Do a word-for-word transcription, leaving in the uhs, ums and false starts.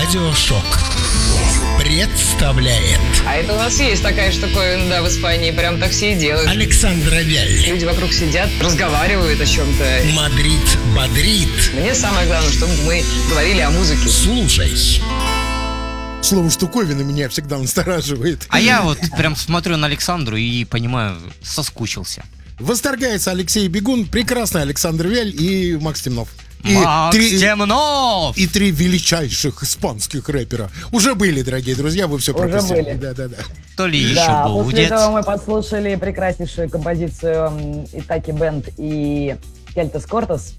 Радиошок представляет. А это у нас есть такая штуковина, да, в Испании. Прям так все и делают. Александра Вяль. Люди вокруг сидят, разговаривают о чем-то. Мадрид бодрит. Мне самое главное, чтобы мы говорили о музыке. Слушай. Слово штуковина меня всегда настораживает. А я вот прям смотрю на Александру и понимаю, соскучился. Восторгается Алексей Бегун, прекрасный Александр Вяль и Макс Темнов. И Макс три, Темнов! И три величайших испанских рэпера. Уже были, дорогие друзья, вы все пропустили. были. Да, да, да. То ли еще Да, после будет. этого мы послушали прекраснейшую композицию м, Итаки Бенд и Кельтас Кортас.